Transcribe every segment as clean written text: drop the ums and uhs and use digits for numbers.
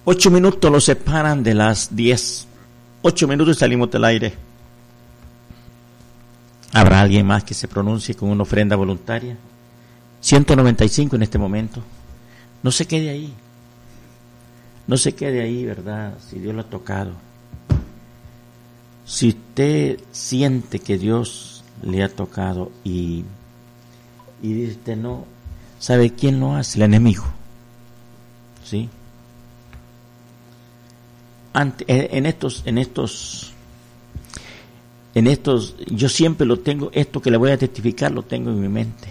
8 minutos los separan de las 10. 8 minutos y salimos del aire. ¿Habrá alguien más que se pronuncie con una ofrenda voluntaria? 195 en este momento. No se quede ahí. No se quede ahí, ¿verdad? Si Dios lo ha tocado. Si usted siente que Dios le ha tocado y dice usted no, ¿sabe quién lo hace? El enemigo. ¿Sí? En estos, yo siempre lo tengo, esto que le voy a testificar lo tengo en mi mente.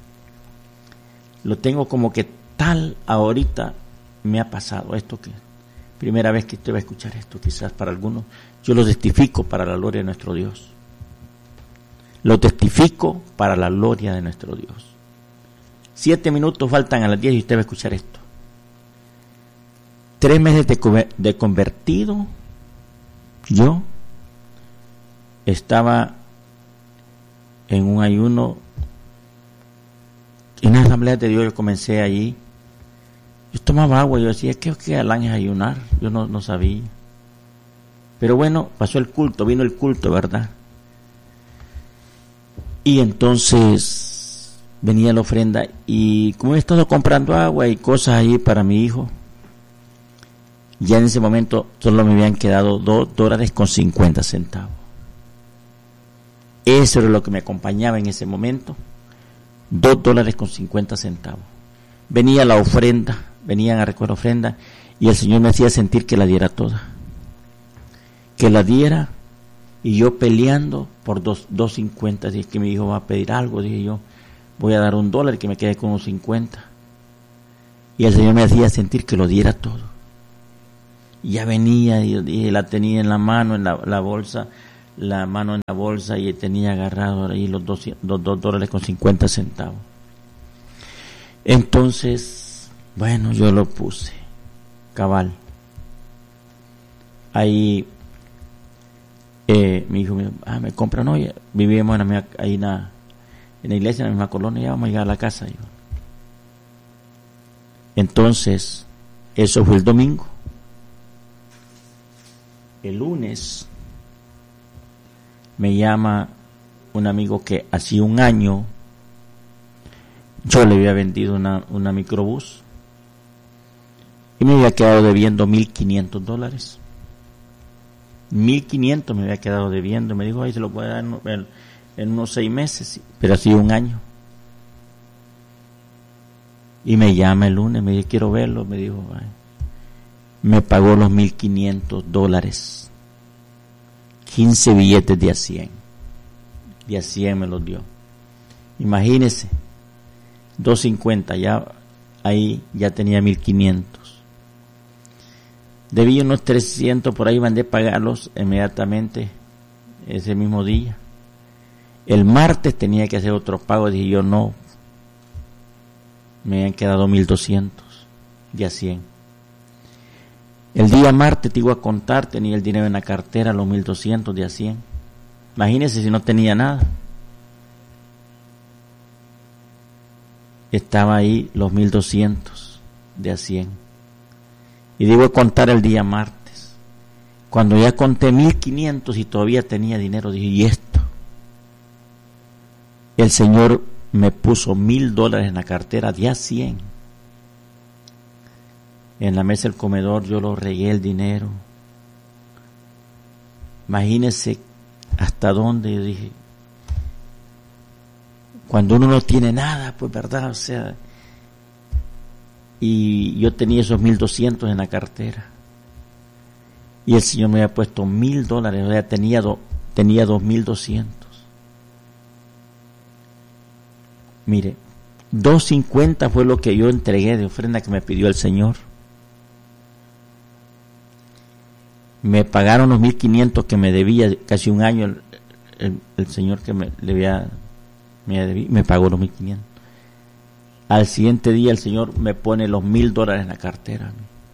Lo tengo como que tal ahorita me ha pasado esto, que primera vez que usted va a escuchar esto, quizás para algunos, yo lo testifico para la gloria de nuestro Dios. Lo testifico para la gloria de nuestro Dios. 7 minutos faltan a las 10 y usted va a escuchar esto. 3 meses de convertido, yo estaba en un ayuno, en la Asamblea de Dios. Yo comencé allí, yo tomaba agua, yo decía, ¿qué Alán es ayunar? Yo no sabía. Pero bueno, pasó el culto, vino el culto, ¿verdad? Y entonces venía la ofrenda, y como he estado comprando agua y cosas allí para mi hijo, ya en ese momento solo me habían quedado $2.50. Eso era lo que me acompañaba en ese momento, $2.50. Venía la ofrenda, venían a recoger la ofrenda, y el Señor me hacía sentir que la diera toda. Que la diera, y yo peleando por $2.50. Dije que mi hijo va a pedir algo, dije yo, voy a dar $1 y que me quede con unos 50. Y el Señor me hacía sentir que lo diera todo. Y ya venía, y la tenía en la mano, en la bolsa, la mano en la bolsa, y tenía agarrado ahí los $2.50. Entonces, bueno, yo lo puse, cabal. Ahí, mi hijo me compra, no, vivíamos ahí en la iglesia, en la misma colonia, ya vamos a llegar a la casa. Entonces, eso fue el domingo. El lunes me llama un amigo que hacía un año yo le había vendido una microbús y me había quedado debiendo $1,500. 1,500 me había quedado debiendo. Me dijo, ahí se lo puede dar en unos 6 meses, pero hacía un año. Y me llama el lunes, me dice, quiero verlo. Me dijo, ay. Me pagó los $1,500, 15 billetes de a 100, de a 100 me los dio. Imagínese, $2.50, ya ahí ya tenía 1,500. Debí unos 300, por ahí mandé pagarlos inmediatamente ese mismo día. El martes tenía que hacer otro pago, dije yo no, me habían quedado 1,200 de a 100. El día martes te iba a contar, tenía el dinero en la cartera, los 1,200 de a 100. Imagínese si no tenía nada. Estaba ahí los 1,200 de a 100. Y digo contar el día martes. Cuando ya conté 1,500 y todavía tenía dinero, dije, ¿y esto? El Señor me puso $1,000 en la cartera de a 100. En la mesa del comedor yo lo regué el dinero. Imagínese hasta dónde. Yo dije, cuando uno no tiene nada, pues verdad, o sea, y yo tenía esos 1,200 en la cartera y el Señor me había puesto $1,000, o sea, tenía 2,200. Mire, $2.50 fue lo que yo entregué de ofrenda que me pidió el Señor. Me pagaron los 1,500 que me debía casi un año el Señor que me pagó los 1,500. Al siguiente día el Señor me pone los $1,000 en la cartera.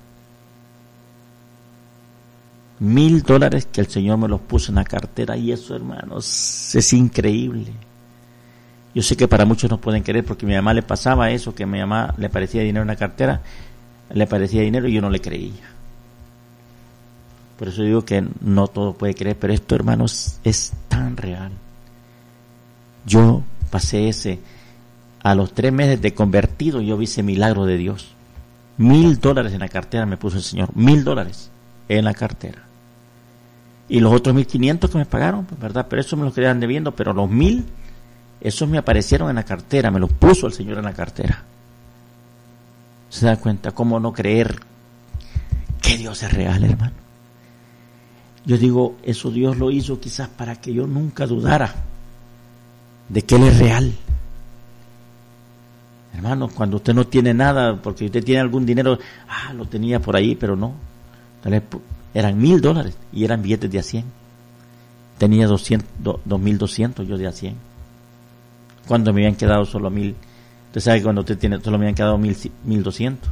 $1,000 que el Señor me los puso en la cartera, y eso, hermanos, es increíble. Yo sé que para muchos no pueden creer, porque a mi mamá le pasaba eso, que a mi mamá le parecía dinero en la cartera, le parecía dinero y yo no le creía. Por eso digo que no todo puede creer, pero esto, hermanos, es tan real. Yo pasé a los 3 meses de convertido, yo vi ese milagro de Dios. $1,000 en la cartera me puso el Señor, $1,000 en la cartera. Y los otros 1,500 que me pagaron, pues, ¿verdad? Pero eso me los quedaban debiendo, pero los 1,000, esos me aparecieron en la cartera, me los puso el Señor en la cartera. ¿Se da cuenta cómo no creer que Dios es real, hermano? Yo digo, eso Dios lo hizo quizás para que yo nunca dudara de que Él es real. Hermano, cuando usted no tiene nada, porque usted tiene algún dinero, lo tenía por ahí, pero no. Tal vez eran $1,000 y eran billetes de a 100. Tenía 2,200 yo de a 100. Cuando me habían quedado solo 1,000. Usted sabe que cuando usted tiene, solo me habían quedado 1,200.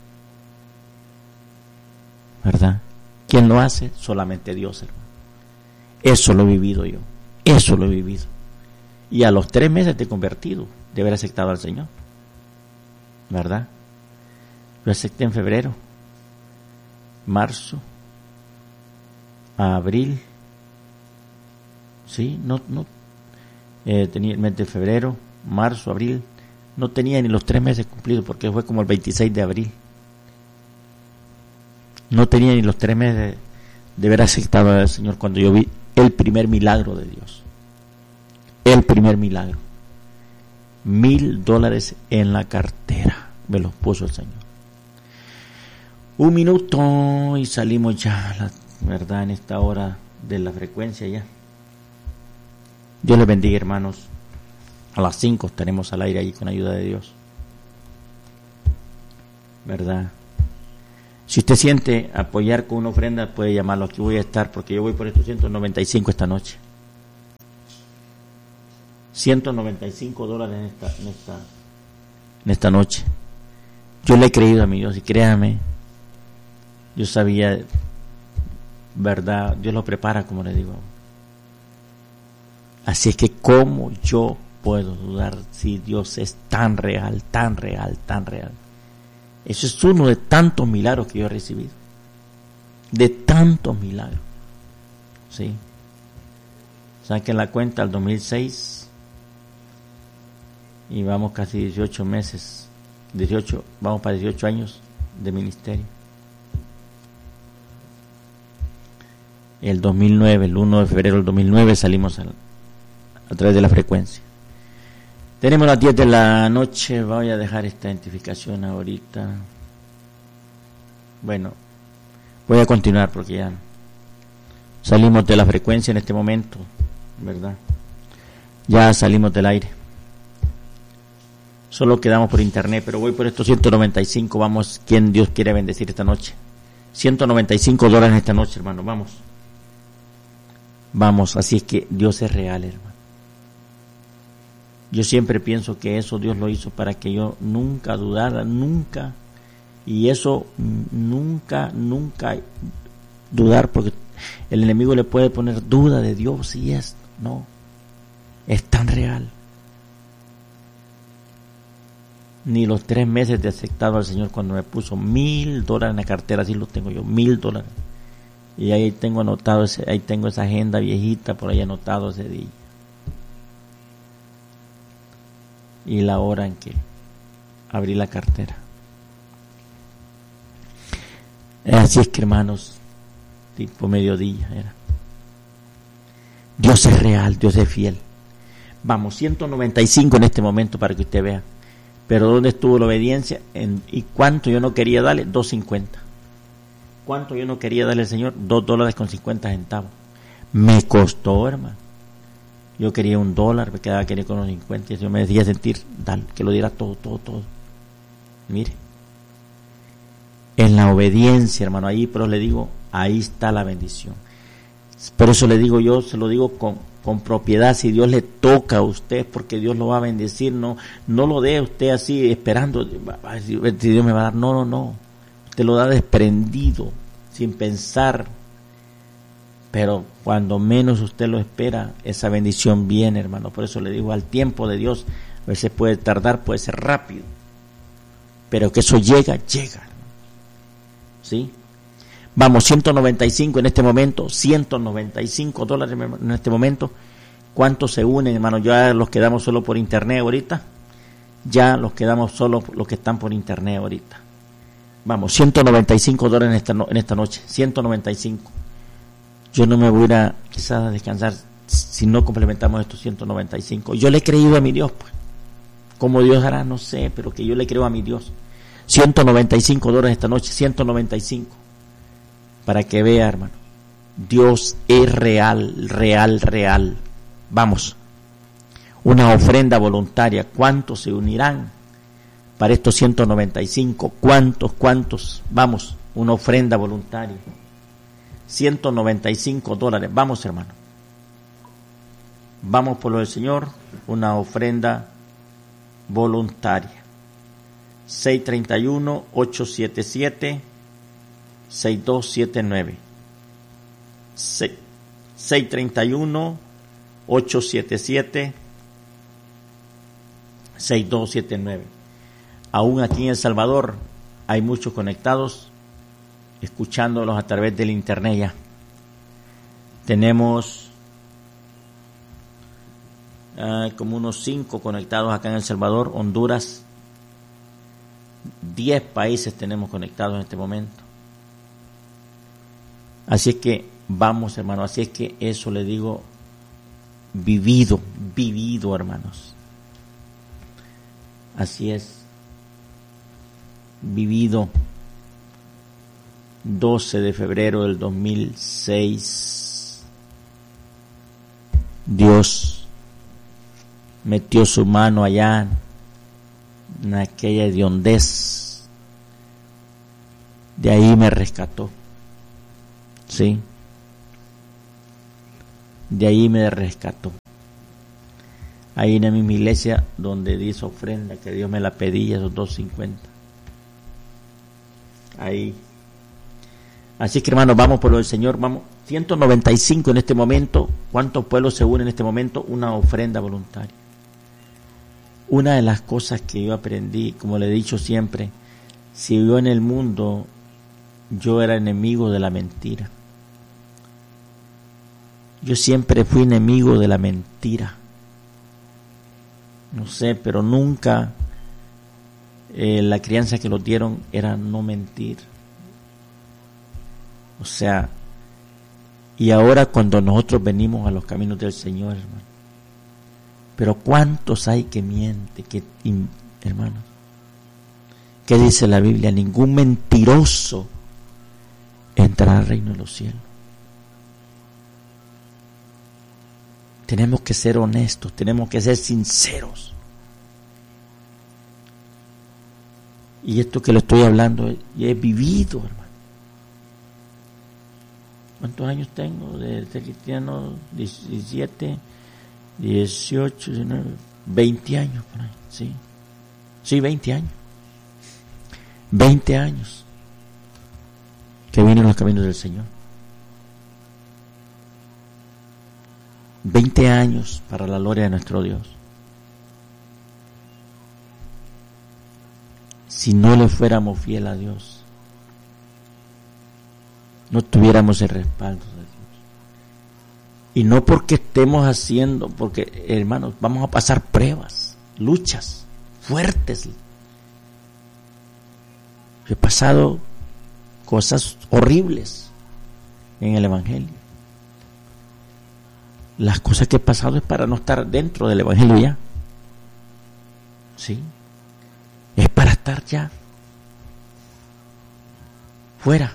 ¿Verdad? ¿Quién lo hace? Solamente Dios, hermano. Eso lo he vivido yo. Eso lo he vivido. Y a los 3 meses de convertido, de haber aceptado al Señor. ¿Verdad? Yo acepté en febrero, marzo, abril. Sí, tenía el mes de febrero, marzo, abril. No tenía ni los 3 meses cumplidos porque fue como el 26 de abril. No tenía ni los 3 meses de haber aceptado al Señor cuando yo vi el primer milagro de Dios. El primer milagro. $1,000 en la cartera. Me los puso el Señor. 1 minuto y salimos ya, la verdad, en esta hora de la frecuencia ya. Dios les bendiga, hermanos. A las 5 estaremos al aire allí con ayuda de Dios. ¿Verdad? Si usted siente apoyar con una ofrenda, puede llamarlo. Aquí voy a estar porque yo voy por estos 195 esta noche. $195 en esta noche. Yo le he creído a mi Dios y créame, yo sabía, verdad, Dios lo prepara, como le digo. Así es que ¿cómo yo puedo dudar si Dios es tan real, tan real, tan real? Eso es uno de tantos milagros que yo he recibido. De tantos milagros. ¿Sí? Saquen la cuenta al 2006 y vamos casi 18 meses. Vamos para 18 años de ministerio. El 2009, el 1 de febrero del 2009 salimos a través de la frecuencia. Tenemos las 10 de la noche, voy a dejar esta identificación ahorita. Bueno, voy a continuar porque ya salimos de la frecuencia en este momento, ¿verdad? Ya salimos del aire. Solo quedamos por internet, pero voy por estos 195, vamos, quien Dios quiere bendecir esta noche. $195 esta noche, hermano, vamos. Vamos, así es que Dios es real, hermano. Yo siempre pienso que eso Dios lo hizo para que yo nunca dudara, nunca, y eso nunca dudar, porque el enemigo le puede poner duda de Dios y es, no, es tan real. Ni los 3 meses de aceptado al Señor cuando me puso $1,000 en la cartera, así lo tengo yo, $1,000. Y ahí tengo anotado, ahí tengo esa agenda viejita, por ahí anotado ese día. Y la hora en que abrí la cartera. Así es que, hermanos, tipo mediodía era. Dios es real, Dios es fiel. Vamos, 195 en este momento para que usted vea. Pero ¿dónde estuvo la obediencia? ¿Y cuánto yo no quería darle? $2.50. ¿Cuánto yo no quería darle al Señor? $2.50. Me costó, hermano. Yo quería $1, me quedaba querer con los 50. Y yo me decía sentir, dale, que lo diera todo. Mire. En la obediencia, hermano, ahí, pero le digo, ahí está la bendición. Por eso le digo yo, se lo digo con propiedad, si Dios le toca a usted, porque Dios lo va a bendecir, no lo dé usted así esperando, si Dios me va a dar, no, usted lo da desprendido, sin pensar, pero cuando menos usted lo espera, esa bendición viene, hermano. Por eso le digo, al tiempo de Dios, a veces puede tardar, puede ser rápido, pero que eso llega, ¿sí? Vamos, 195 en este momento, $195 en este momento. ¿Cuántos se unen, hermano? Ya los quedamos solo por internet ahorita. Ya los quedamos solo los que están por internet ahorita. Vamos, $195 en esta noche, 195. Yo no me voy a ir a quizás a descansar si no complementamos estos 195. Yo le he creído a mi Dios, pues. Como Dios hará, no sé, pero que yo le creo a mi Dios. $195 esta noche, 195. Para que vea, hermano, Dios es real, real, real. Vamos, una ofrenda voluntaria. ¿Cuántos se unirán para estos 195? ¿Cuántos? Vamos, una ofrenda voluntaria. $195. Vamos, hermano. Vamos por lo del Señor, una ofrenda voluntaria. 631-877-6279. 631-877-6279. Aún aquí en El Salvador hay muchos conectados, escuchándolos a través del internet ya. Tenemos como unos 5 conectados acá en El Salvador, Honduras. 10 países tenemos conectados en este momento. Así es que vamos, hermano, así es que eso le digo, vivido, hermanos. Así es, vivido. 12 de febrero del 2006, Dios metió su mano allá en aquella hediondez, de ahí me rescató, ¿sí? De ahí me rescató. Ahí en la misma iglesia donde di esa ofrenda que Dios me la pedía, esos $2.50. Ahí. Así que, hermanos, vamos por lo del Señor, vamos. 195 en este momento. ¿Cuántos pueblos se unen en este momento? Una ofrenda voluntaria. Una de las cosas que yo aprendí, como le he dicho siempre, si yo en el mundo, yo era enemigo de la mentira. Yo siempre fui enemigo de la mentira. No sé, pero nunca la crianza que nos dieron era no mentir. O sea, y ahora cuando nosotros venimos a los caminos del Señor, hermano, pero ¿cuántos hay que miente? Hermanos, ¿qué dice la Biblia? Ningún mentiroso entrará al reino de los cielos. Tenemos que ser honestos, tenemos que ser sinceros. Y esto que le estoy hablando, y he vivido, hermano. ¿Cuántos años tengo de ser cristiano? 17, 18, 19, 20 años por ahí, sí. Sí, 20 años. 20 años que vine en los caminos del Señor. 20 años para la gloria de nuestro Dios. Si no le fuéramos fiel a Dios, no tuviéramos el respaldo de Dios. Y no porque estemos haciendo, porque, hermanos, vamos a pasar pruebas, luchas fuertes. Yo he pasado cosas horribles en el Evangelio. Las cosas que he pasado es para no estar dentro del Evangelio ya. ¿Sí? Es para estar ya fuera.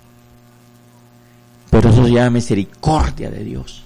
Pero eso se llama misericordia de Dios.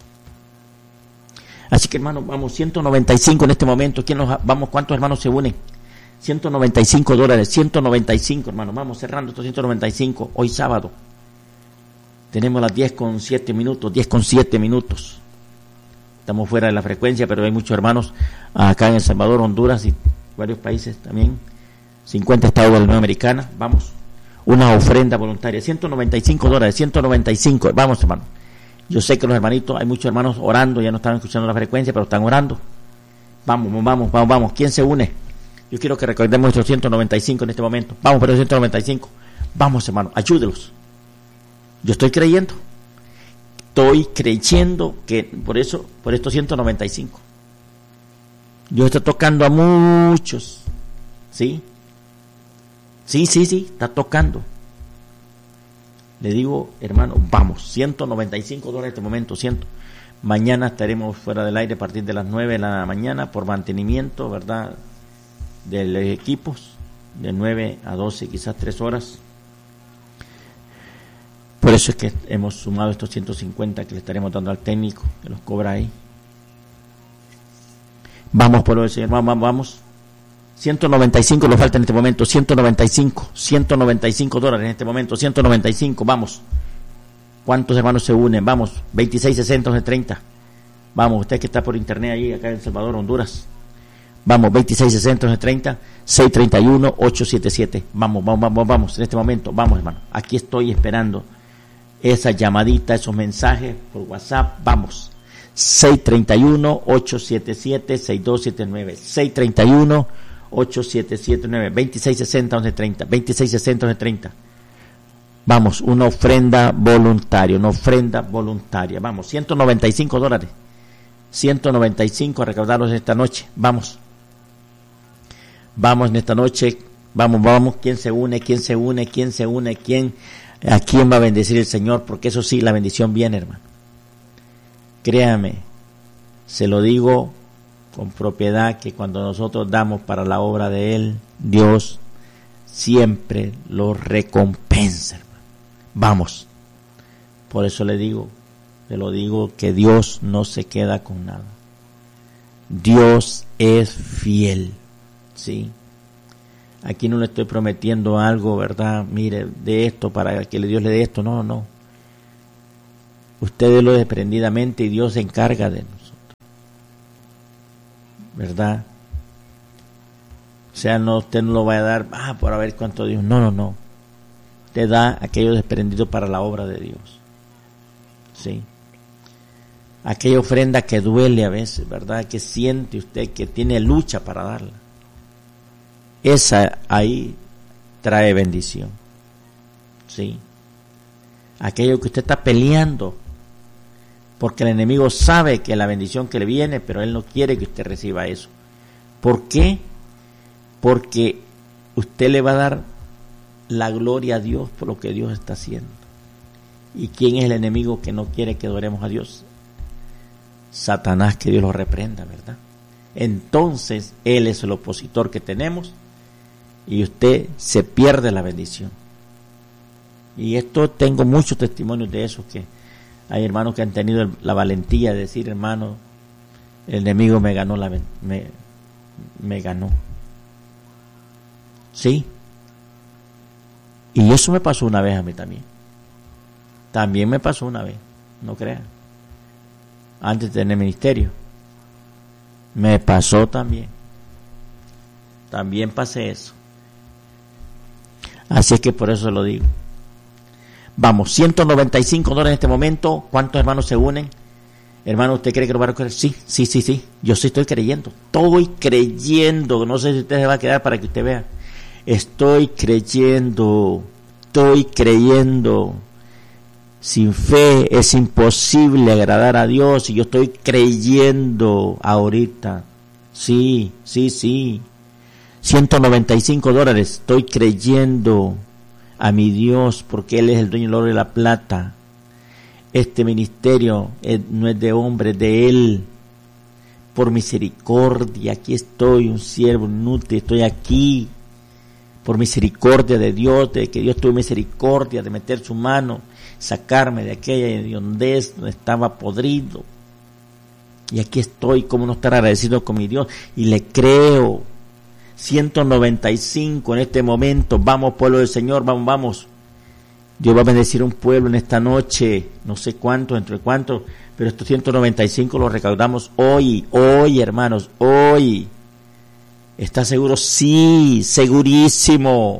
Así que, hermanos, vamos, 195 en este momento. Vamos, ¿cuántos hermanos se unen? $195, 195, hermanos. Vamos cerrando estos 195 hoy sábado. Tenemos las 10:07 minutos. Estamos fuera de la frecuencia, pero hay muchos hermanos acá en El Salvador, Honduras y varios países también. 50 estados de la Unión Americana. Vamos. Una ofrenda voluntaria, $195, 195, vamos, hermano. Yo sé que los hermanitos, hay muchos hermanos orando, ya no están escuchando la frecuencia, pero están orando. Vamos. ¿Quién se une? Yo quiero que recordemos estos 195 en este momento. Vamos por los 195. Vamos, hermano, ayúdelos. Yo estoy creyendo que por estos 195. Dios está tocando a muchos, ¿sí? Sí, está tocando. Le digo, hermano, vamos, $195 en este momento, Mañana estaremos fuera del aire a partir de las 9 de la mañana por mantenimiento, ¿verdad?, de los equipos, de 9 a 12, quizás 3 horas. Por eso es que hemos sumado estos 150 que le estaremos dando al técnico, que los cobra ahí. Vamos, pueblo del Señor, vamos. 195 nos falta en este momento, $195 en este momento, 195, vamos. ¿Cuántos hermanos se unen? Vamos, 2660 1130. Vamos, usted que está por internet ahí, acá en El Salvador, Honduras. Vamos, 2660 1130, 631 877. Vamos, en este momento, vamos, hermano. Aquí estoy esperando esa llamadita, esos mensajes por WhatsApp, vamos. 631-877-6279, 631-8779, 2660 1130, 2660 1130. Vamos, una ofrenda voluntaria. Vamos, $195. 195 a recaudarlos esta noche. Vamos en esta noche. Vamos. ¿Quién se une? ¿A quién va a bendecir el Señor? Porque eso sí, la bendición viene, hermano. Créame, se lo digo con propiedad, que cuando nosotros damos para la obra de Él, Dios siempre lo recompensa, hermano. Vamos. Por eso te lo digo, que Dios no se queda con nada. Dios es fiel, ¿sí? Aquí no le estoy prometiendo algo, ¿verdad? Mire, de esto, para que Dios le dé esto. No. Usted lo desprendidamente y Dios se encarga de nosotros, ¿verdad? O sea, usted no lo va a dar, por a ver cuánto Dios. No. Te da aquello desprendido para la obra de Dios, ¿sí? Aquella ofrenda que duele a veces, ¿verdad? Que siente usted que tiene lucha para darla. Esa ahí trae bendición, ¿sí? Aquello que usted está peleando, porque el enemigo sabe que la bendición que le viene, pero él no quiere que usted reciba eso. ¿Por qué? Porque usted le va a dar la gloria a Dios por lo que Dios está haciendo. ¿Y quién es el enemigo que no quiere que adoremos a Dios? Satanás, que Dios lo reprenda, ¿verdad? Entonces, él es el opositor que tenemos y usted se pierde la bendición. Y esto, tengo muchos testimonios de eso, que hay hermanos que han tenido la valentía de decir, hermano, el enemigo me ganó, me ganó. ¿Sí? Y eso me pasó una vez a mí también. También me pasó una vez, no crean. Antes de tener ministerio. Me pasó también. También pasé eso. Así es que por eso lo digo. Vamos, $195 en este momento. ¿Cuántos hermanos se unen? Hermano, ¿usted cree que lo va a recoger? Sí. Yo sí estoy creyendo. Estoy creyendo. No sé si usted se va a quedar para que usted vea. Estoy creyendo. Sin fe es imposible agradar a Dios, y yo estoy creyendo ahorita. Sí. $195. Estoy creyendo a mi Dios, porque Él es el dueño del oro y la plata. Este ministerio no es de hombre, es de Él. Por misericordia, aquí estoy, un siervo inútil, estoy aquí. Por misericordia de Dios, de que Dios tuvo misericordia de meter su mano, sacarme de aquella hediondez donde estaba podrido. Y aquí estoy, como no estar agradecido con mi Dios, y le creo. 195 en este momento. Vamos, pueblo del Señor, vamos. Dios va a bendecir un pueblo en esta noche, no sé cuánto, entre cuántos, pero estos 195 los recaudamos hoy, hermanos, hoy. ¿Está seguro? Sí, segurísimo,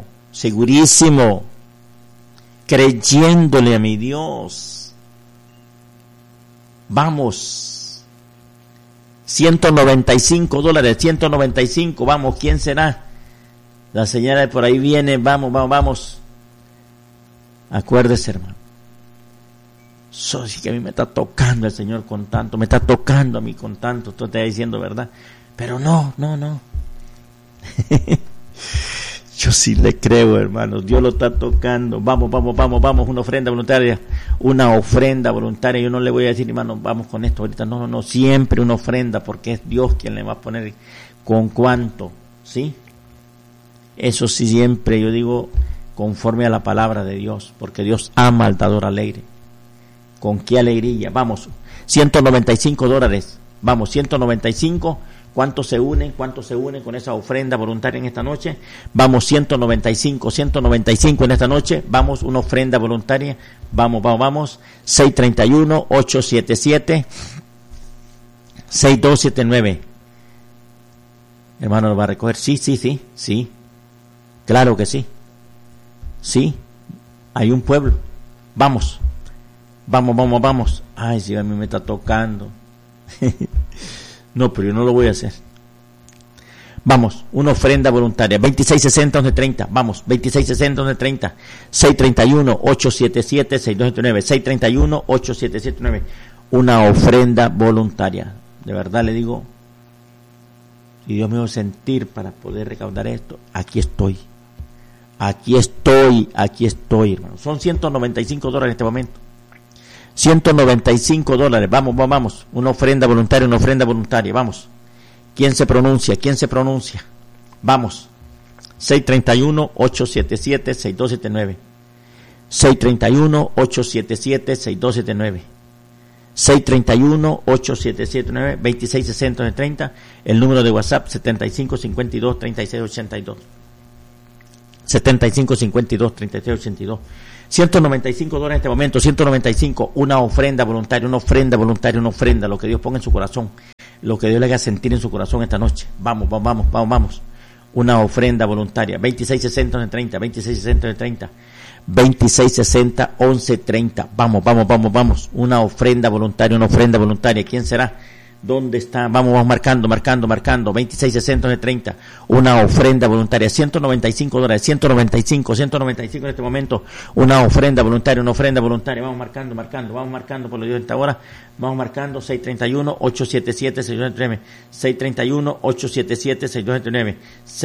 creyéndole a mi Dios. Vamos, $195, 195, vamos, ¿quién será? La señora de por ahí viene, vamos. Acuérdese, hermano, Sí que a mí me está tocando el Señor con tanto, me está tocando a mí con tanto, tú te estás diciendo verdad, pero no. Yo sí le creo, hermanos, Dios lo está tocando. Vamos, una ofrenda voluntaria. Yo no le voy a decir, hermano, vamos con esto ahorita. No, siempre una ofrenda, porque es Dios quien le va a poner con cuánto, ¿sí? Eso sí, siempre yo digo conforme a la palabra de Dios, porque Dios ama al dador alegre. ¿Con qué alegría? Vamos, $195. Vamos, 195. ¿Cuántos se unen con esa ofrenda voluntaria en esta noche? Vamos, 195 en esta noche. Vamos, una ofrenda voluntaria. Vamos. 631-877-6279. Hermano, ¿lo va a recoger? Sí. Claro que sí. Sí, hay un pueblo. Vamos. Ay, sí, a mí me está tocando. No, pero yo no lo voy a hacer. Vamos, una ofrenda voluntaria. 2660-1130. Vamos, 2660-1130. 631-877-6279. 631-877-9. Una ofrenda voluntaria. De verdad le digo, si Dios me va a sentir para poder recaudar esto, aquí estoy, hermano. Son $195 en este momento. $195. Vamos. Una ofrenda voluntaria. Vamos. ¿Quién se pronuncia? Vamos. 631-877-6279. 631-877-6279. 631-877-9. 2660-30. El número de WhatsApp 7552-3682. 7552-3682. $195 en este momento. 195. Una ofrenda voluntaria. Lo que Dios ponga en su corazón, lo que Dios le haga sentir en su corazón esta noche. Vamos. Una ofrenda voluntaria. 2660-30. 2660-30. 2660-1130. Vamos. Una ofrenda voluntaria. ¿Quién será? ¿Dónde está? Vamos marcando. 2660-30. Una ofrenda voluntaria. $195. 195 en este momento. Una ofrenda voluntaria. Vamos marcando por lo Dios esta hora. Vamos marcando. 631-877-6279. 631-877-6279.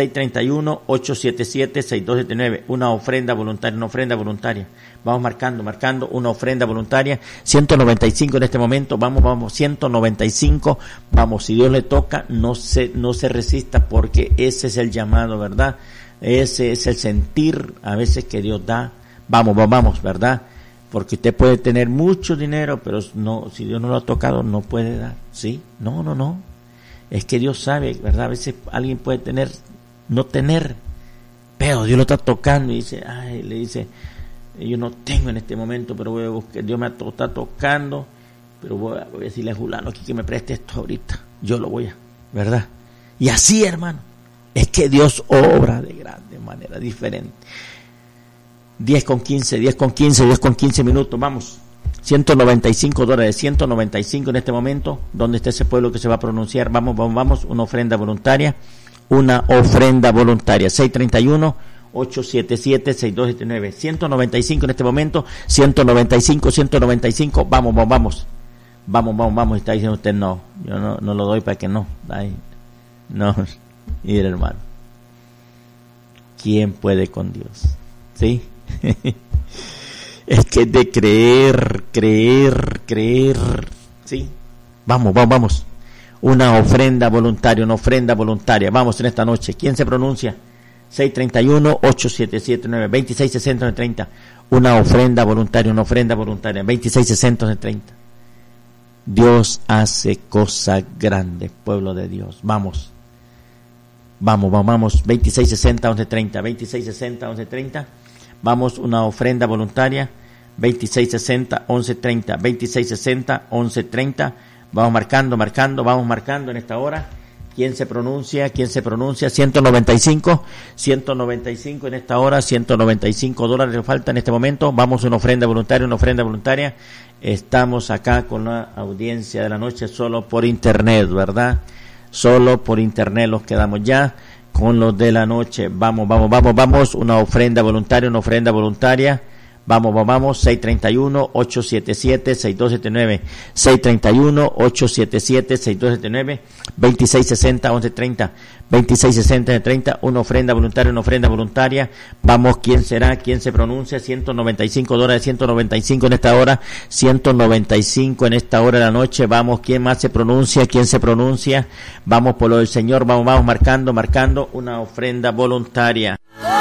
631-877-6279. Una ofrenda voluntaria. Vamos marcando. Una ofrenda voluntaria. 195 en este momento. Vamos. 195. Vamos, si Dios le toca, no se resista, porque ese es el llamado, ¿verdad? Ese es el sentir a veces que Dios da. Vamos, ¿verdad? Porque usted puede tener mucho dinero, pero no, si Dios no lo ha tocado, no puede dar, ¿sí? No. Es que Dios sabe, ¿verdad? A veces alguien puede no tener, pero Dios lo está tocando y le dice, yo no tengo en este momento, pero voy a buscar, Dios me está tocando, pero voy a decirle a Julano aquí que me preste esto ahorita, yo lo voy a, ¿verdad? Y así, hermano, es que Dios obra de grande manera diferente. 10 con 15 minutos, vamos. $195, 195 en este momento. ¿Dónde está ese pueblo que se va a pronunciar? Vamos, una ofrenda voluntaria. 631-877-6279. 195 en este momento. 195. Vamos. Está diciendo usted, no, yo no lo doy para que no. Ay, no, mire, hermano, ¿quién puede con Dios? ¿Sí? Es que es de creer, ¿sí? Vamos. Una ofrenda voluntaria. Vamos en esta noche. ¿Quién se pronuncia? 631-877-9. 2660-30. Una ofrenda voluntaria. 2660-30. Dios hace cosas grandes, pueblo de Dios. Vamos. 2660-1130. 2660-1130. Vamos, una ofrenda voluntaria. 2660-1130. 2660-1130. Vamos marcando en esta hora. ¿Quién se pronuncia? 195 en esta hora. $195 le falta en este momento. Vamos, una ofrenda voluntaria. Estamos acá con la audiencia de la noche solo por internet, ¿verdad? Solo por internet los quedamos ya con los de la noche. Vamos. Una ofrenda voluntaria. Vamos, 631-877-6279, 631-877-6279, 2660-1130, 2660-1130, una ofrenda voluntaria. Vamos, ¿quién será? ¿Quién se pronuncia? $195, 195 en esta hora, 195 en esta hora de la noche. Vamos, ¿quién más se pronuncia? ¿Quién se pronuncia? Vamos por lo del Señor, vamos marcando una ofrenda voluntaria.